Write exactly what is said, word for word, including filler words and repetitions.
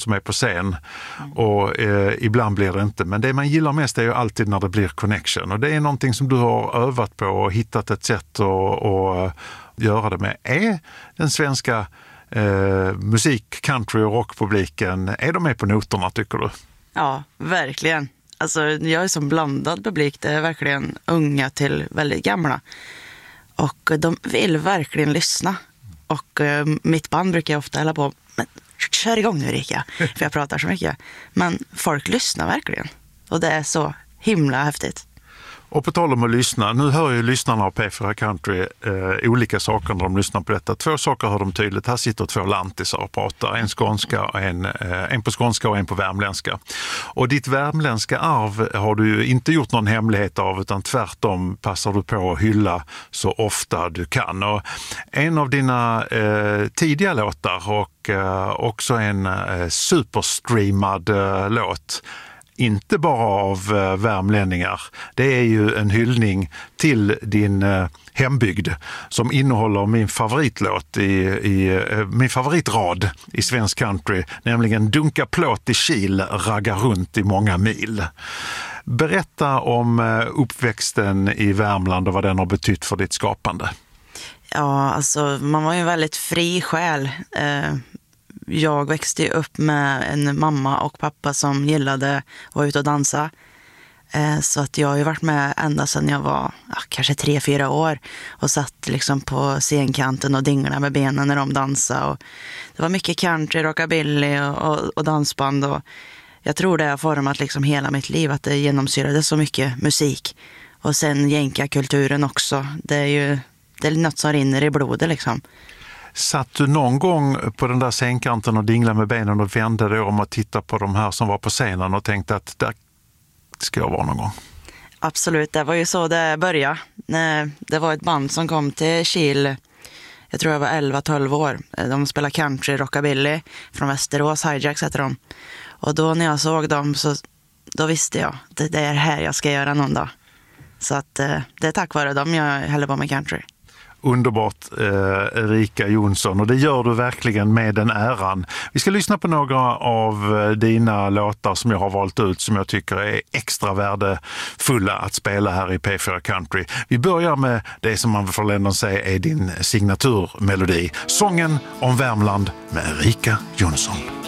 som är på scen och eh, ibland blir det inte. Men det man gillar mest är ju alltid när det blir connection, och det är någonting som du har övat på och hittat ett sätt att, att göra det med. Är den svenska eh, musik-, country- och rockpubliken, är de med på noterna tycker du? Ja, verkligen. Alltså, jag är som blandad publik. Det är verkligen unga till väldigt gamla. Och de vill verkligen lyssna. Och uh, mitt band brukar jag ofta hälla på, men kör igång nu Erika, för jag pratar så mycket. Men folk lyssnar verkligen. Och det är så himla häftigt. Och på tal om att lyssna, nu hör ju lyssnarna av P fyra Country eh, olika saker när de lyssnar på detta. Två saker hör de tydligt. Här sitter två lantisar och pratar. En skånska, och en, eh, en på skånska och en på värmländska. Och ditt värmländska arv har du ju inte gjort någon hemlighet av, utan tvärtom passar du på att hylla så ofta du kan. Och en av dina eh, tidiga låtar och eh, också en eh, superstreamad eh, låt, inte bara av eh, värmlänningar. Det är ju en hyllning till din eh, hembygd som innehåller min favoritlåt i, i eh, min favoritrad i svensk country, nämligen dunka plåt i Kil, ragga runt i många mil. Berätta om eh, uppväxten i Värmland och vad den har betytt för ditt skapande. Ja, alltså man var ju en väldigt fri själ. Eh... Jag växte upp med en mamma och pappa som gillade att vara ute och dansa. Så att jag har ju varit med ända sedan jag var ja, kanske tre, fyra år. Och satt liksom på scenkanten och dinglade med benen när de dansade. Och det var mycket country, rockabilly och, och, och dansband. Och jag tror det har format liksom hela mitt liv, att det genomsyrade så mycket musik. Och sen jänkarkulturen också. Det är ju det är något som rinner i blodet liksom. Satt du någon gång på den där scenkanten och dinglade med benen och vände dig om och tittade på de här som var på scenen och tänkte att där ska jag vara någon gång? Absolut, det var ju så det började. Det var ett band som kom till Kil, jag tror jag var elva tolv år. De spelade country, rockabilly från Västerås, Hijacks heter de. Och då när jag såg dem så då visste jag att det är här jag ska göra någon dag. Så att det är tack vare dem jag häller på med country. Underbart, eh, Erika Jonsson, och det gör du verkligen med den äran. Vi ska lyssna på några av dina låtar som jag har valt ut som jag tycker är extra värdefulla att spela här i P fyra Country. Vi börjar med det som man får ändå säga är din signaturmelodi. Sången om Värmland med Erika Jonsson.